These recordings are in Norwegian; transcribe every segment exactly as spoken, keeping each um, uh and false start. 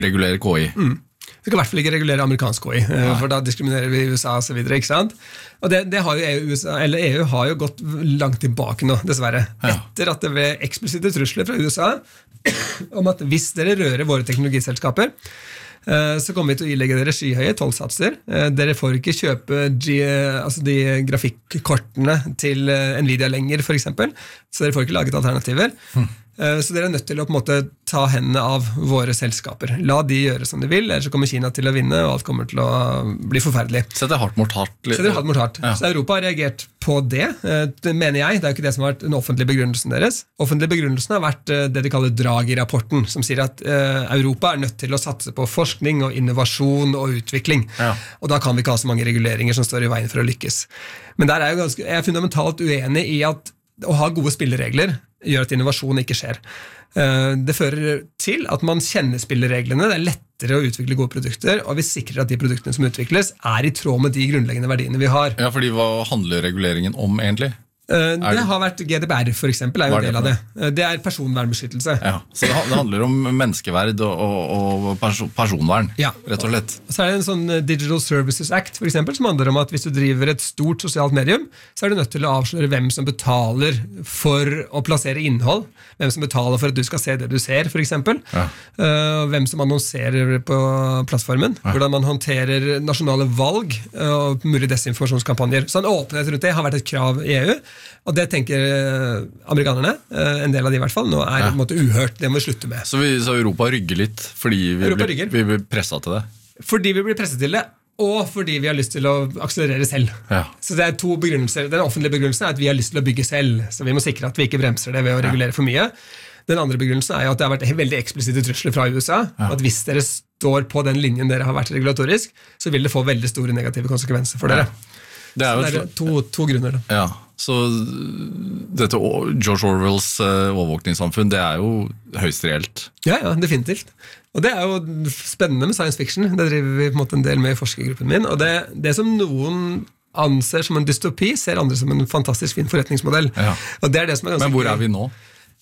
regulere K I. Mm. Vi skal i hvert fall ikke regulere amerikansk K I, Nei. for da diskriminerer vi U S A og så videre, ikke sant? Og det, det har jo E U, U S A, eller E U har jo gått langt tilbake nå, dessverre. Ja. Etter at det ble eksplisitte trusler fra U S A om at hvis dere rører våre teknologiselskaper, så kommer vi til å ilegge dere skyhøye tollsatser. Dere får ikke kjøpe G, altså de grafikkortene til Nvidia lenger, for eksempel, så dere får ikke laget alternativer. Hmm. Så dere er nødt til å på en måte ta hendene av våre selskaper. La de gjøre som de vil, ellers så kommer Kina til å vinne, og alt kommer til å bli forferdelig. Setter hardt mot hardt. Setter hardt mot hardt. Ja. Så Europa har reagert på det, det mener jeg. Det er jo ikke det som har vært den offentlige begrunnelsen deres. Offentlige begrunnelsen har vært det de kaller Draghi-rapporten, som sier at Europa er nødt til å satse på forskning og innovasjon og utvikling. Ja. Og da kan vi ikke ha så mange reguleringer som står i veien for å lykkes. Men der er jeg, ganske, jeg er fundamentalt uenig i at å ha gode spilleregler gjør at innovasjon ikke skjer. Det fører til at man kjenner spillereglene, det er lettere å utvikle gode produkter, og vi sikrer at de produktene som utvikles er i tråd med de grunnleggende verdiene vi har. Ja, fordi hva handler reguleringen om egentlig? Det har vært G D P R for eksempel, er jo en del av det. Det er personvernbeskyttelse. Ja, så det handler om menneskeverd og, og, og personvern, ja. Rett og slett. Og så er det en sånn Digital Services Act for eksempel, som handler om at hvis du driver et stort sosialt medium, så er du nødt til å avsløre hvem som betaler for å plassere innhold, hvem som betaler for at du skal se det du ser, for eksempel, ja. Hvem som annonserer på plattformen, ja. Hvordan man håndterer nasjonale valg og mulig desinformasjonskampanjer. Så en åpenhet rundt det har vært et krav i E U, og det tenker amerikanerne, en del av de i hvert fall, nå er ja. En måte uhørt, det må vi slutte med. Så, vi, så Europa rygger litt fordi vi blir, vi blir presset til det? Fordi vi blir presset til det, og fordi vi har lyst til å akselerere selv. Ja. Så det er to begrunnelser. Den offentlige begrunnelsen er at vi har lyst til å bygge selv, så vi må sikre at vi ikke bremser det ved å regulere for mye. Den andre begrunnelsen er jo at det har vært veldig eksplisitte trusler fra U S A, ja. At hvis dere står på den linjen dere har vært regulatorisk, så vil det få veldig store negative konsekvenser for dere. Ja. Det er, så det er to, to grunner da. Ja, så dette George Orwells overvåkningssamfunn, det er jo høyst reelt. Ja, ja, definitivt. Og det er jo spennende med science fiction. Det driver vi på en måte en del med i forskergruppen min. Og det, det som noen anser som en dystopi, ser andre som en fantastisk fin forretningsmodell. Ja. Og det er det som er ganske... Men hvor er vi nå?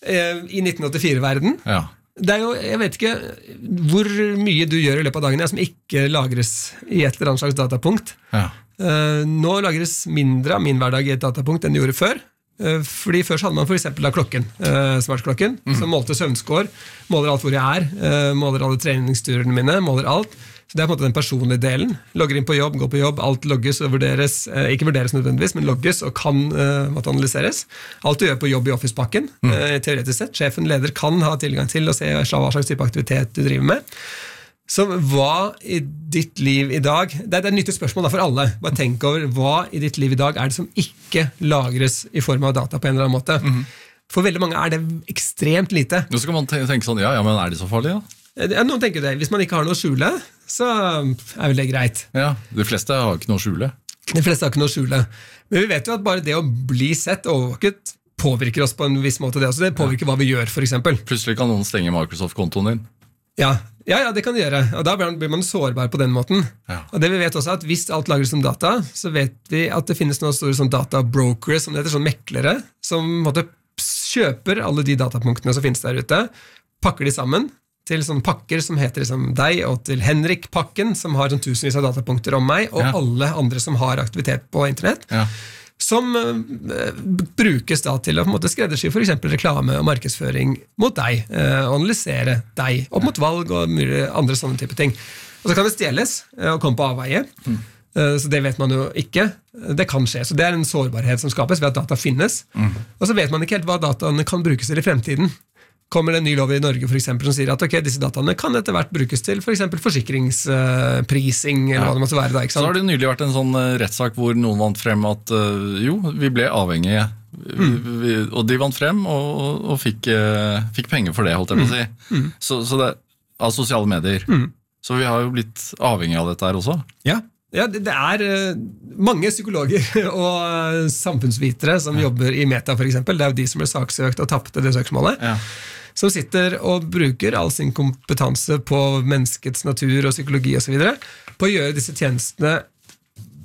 I nitten åttifire-verden. Ja. Det er jo, jeg vet ikke hvor mye du gjør i løpet av dagen som ikke lagres i et eller annet slags datapunkt. Ja. Uh, nå lagres mindre av min hverdag i et datapunkt enn det gjorde før. Uh, fordi før så hadde man for eksempel da klokken, uh, smartklokken, mm. som målte søvnskår, måler alt hvor jeg er, uh, måler alle treningsturene mine, måler alt. Så det er på en måte den personlige delen. Logger inn på jobb, går på jobb, alt logges og vurderes, uh, ikke vurderes nødvendigvis, men logges og kan uh, måtte analyseres. Alt du gjør på jobb i Office-pakken, mm. uh, teoretisk sett, sjefen, leder kan ha tilgang til å se hva slags type aktivitet du driver med. Så hva i ditt liv i dag, det er et nyttig spørsmål da for alle, bare tenk over hva i ditt liv i dag er det som ikke lagres i form av data på en eller annen måte. Mm-hmm. For veldig mange er det ekstremt lite. Nå skal man tenke sånn, ja, ja, men er det så farlig da? Ja, noen tenker det. Hvis man ikke har noe å skjule, så er vel det greit. Ja, de fleste har ikke noe å skjule. De fleste har ikke noe å skjule. Men vi vet jo at bare det å bli sett og overvåket påvirker oss på en viss måte. Det, altså det påvirker ja. Hva vi gjør, for eksempel. Plutselig kan noen stenge Microsoft-kontoen din. Ja, ja, ja, det kan det gjøre, og da blir man sårbar på den måten. Ja. Og det vi vet også er at hvis alt lagres som data, så vet vi at det finnes noen store sånn databrokers, som det heter, sånn meklere, som måtte kjøper alle de datapunktene som finnes der ute, pakker de sammen til sånne pakker som heter liksom deg, og til Henrik-pakken, som har sånn tusenvis av datapunkter om meg, og ja. Alle andre som har aktivitet på internett. Ja. Som uh, brukes da til å på en måte skreddersy for eksempel reklame og markedsføring mot deg, uh, og analysere deg opp mot valg og mye andre sånne type ting. Og så kan det stjeles uh, og komme på avveie, mm. uh, så det vet man jo ikke. Det kan skje, så det er en sårbarhet som skapes ved at data finnes. Mm. Og så vet man ikke helt hva dataene kan brukes til i fremtiden. Kommer det en ny lov i Norge for eksempel som sier at ok, disse dataene kan etter hvert brukes til for eksempel forsikringsprising eller ja. Hva det måtte være da, ikke sant? Så har det nylig vært en sånn rettssak hvor noen vant frem at uh, jo, vi ble avhengige mm. vi, vi, og de vant frem og, og fikk, uh, fikk penger for det, holdt jeg på å si mm. Mm. Så, så det av sosiale medier mm. Så vi har jo blitt avhengige av dette her også. Ja. Ja, det, det er uh, mange psykologer og uh, samfunnsvitere som ja. Jobber i Meta for eksempel, det er jo de som ble saksøkt og tappte det søksmålet ja. Som sitter og bruker all sin kompetanse på menneskets natur og psykologi og så videre, på å gjøre disse tjenestene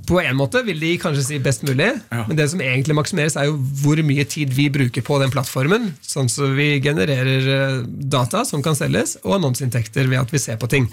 på en måte vil de kanskje si best mulig, ja. Men det som egentlig maksimeres er jo hvor mye tid vi bruker på den plattformen, sånn så vi genererer data som kan selges, og annonseinntekter ved at vi ser på ting.